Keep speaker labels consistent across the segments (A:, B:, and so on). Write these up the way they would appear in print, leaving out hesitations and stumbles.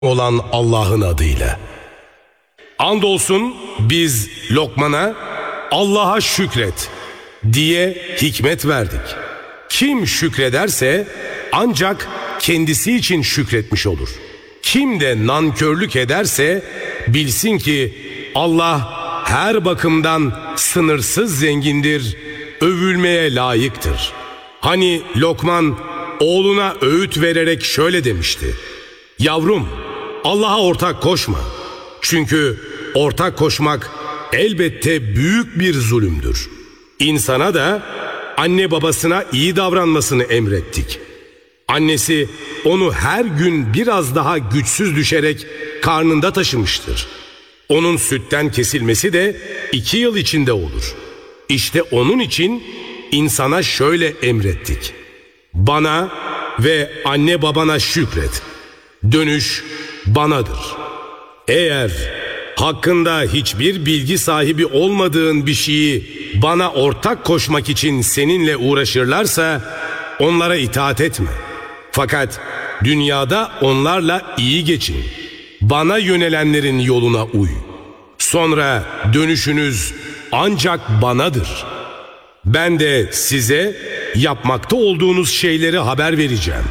A: olan Allah'ın adıyla. Andolsun biz Lokman'a Allah'a şükret diye hikmet verdik. Kim şükrederse ancak kendisi için şükretmiş olur. Kim de nankörlük ederse bilsin ki Allah her bakımdan sınırsız zengindir, övülmeye layıktır. Hani Lokman oğluna öğüt vererek şöyle demişti: yavrum, Allah'a ortak koşma. Çünkü ortak koşmak elbette büyük bir zulümdür. İnsana da anne babasına iyi davranmasını emrettik. Annesi onu her gün biraz daha güçsüz düşerek karnında taşımıştır. Onun sütten kesilmesi de 2 yıl içinde olur. İşte onun için insana şöyle emrettik: bana ve anne babana şükret. Dönüş banadır. Eğer hakkında hiçbir bilgi sahibi olmadığın bir şeyi bana ortak koşmak için seninle uğraşırlarsa onlara itaat etme. Fakat dünyada onlarla iyi geçin. Bana yönelenlerin yoluna uy. Sonra dönüşünüz ancak banadır. Ben de size yapmakta olduğunuz şeyleri haber vereceğim.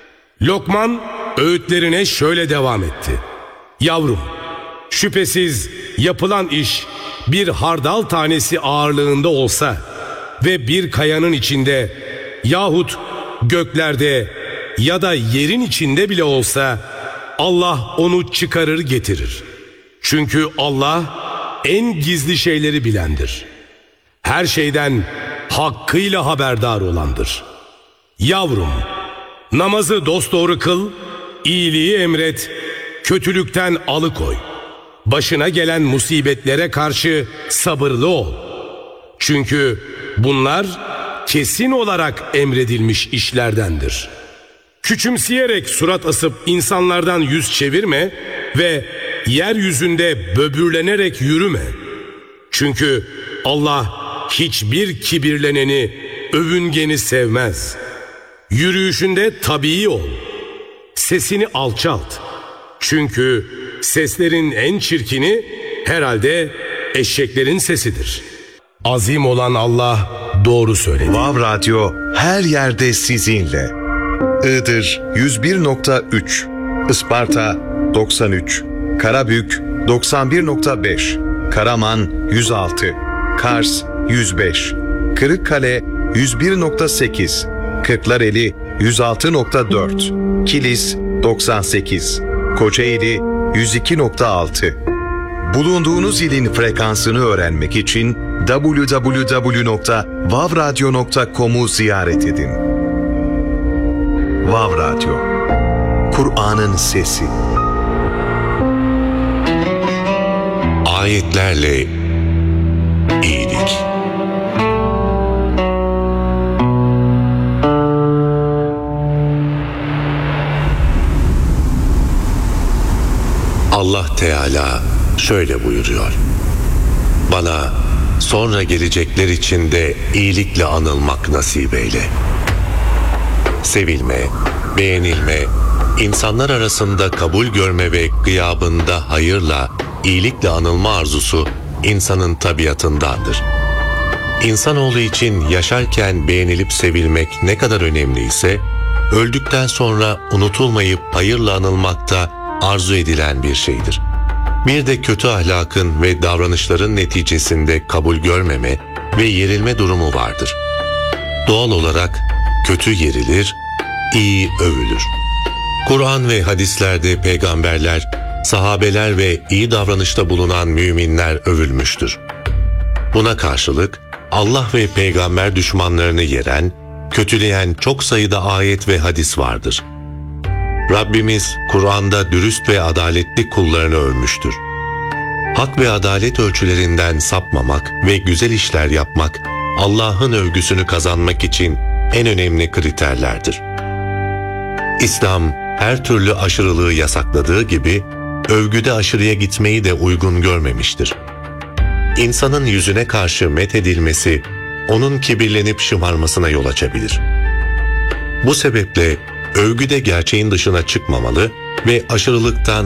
A: Lokman öğütlerine şöyle devam etti: yavrum, şüphesiz yapılan iş bir hardal tanesi ağırlığında olsa ve bir kayanın içinde yahut göklerde ya da yerin içinde bile olsa Allah onu çıkarır getirir. Çünkü Allah en gizli şeyleri bilendir. Her şeyden hakkıyla haberdar olandır. Yavrum, namazı dosdoğru kıl, iyiliği emret, kötülükten alıkoy. Başına gelen musibetlere karşı sabırlı ol. Çünkü bunlar kesin olarak emredilmiş işlerdendir. Küçümseyerek surat asıp insanlardan yüz çevirme ve yeryüzünde böbürlenerek yürüme. Çünkü Allah hiçbir kibirleneni, övüngeni sevmez. Yürüyüşünde tabii ol. Sesini alçalt. Çünkü seslerin en çirkini herhalde eşeklerin sesidir. Azim olan Allah doğru söyledi.
B: Vav Radyo her yerde sizinle. Iğdır 101.3, Isparta 93, Karabük 91.5, Karaman 106, Kars 105, Kırıkkale 101.8, Kırklareli 106.4, Kilis 98, Kocaeli 102.6. Bulunduğunuz ilin frekansını öğrenmek için www.vavradyo.com'u ziyaret edin. Vav Radyo, Kur'an'ın sesi.
C: Ayetlerle iyilik. Allah Teala şöyle buyuruyor: bana sonra gelecekler içinde iyilikle anılmak nasip eyle. Sevilme, beğenilme, insanlar arasında kabul görme ve gıyabında hayırla, iyilikle anılma arzusu insanın tabiatındandır. İnsanoğlu için yaşarken beğenilip sevilmek ne kadar önemliyse, öldükten sonra unutulmayıp hayırla anılmak da arzu edilen bir şeydir. Bir de kötü ahlakın ve davranışların neticesinde kabul görmeme ve yerilme durumu vardır. Doğal olarak kötü yerilir, iyi övülür. Kur'an ve hadislerde peygamberler, sahabeler ve iyi davranışta bulunan müminler övülmüştür. Buna karşılık Allah ve peygamber düşmanlarını yeren, kötüleyen çok sayıda ayet ve hadis vardır. Rabbimiz Kur'an'da dürüst ve adaletli kullarını övmüştür. Hak ve adalet ölçülerinden sapmamak ve güzel işler yapmak, Allah'ın övgüsünü kazanmak için en önemli kriterlerdir. İslam her türlü aşırılığı yasakladığı gibi, övgüde aşırıya gitmeyi de uygun görmemiştir. İnsanın yüzüne karşı methedilmesi, onun kibirlenip şımarmasına yol açabilir. Bu sebeple övgüde gerçeğin dışına çıkmamalı, ve aşırılıktan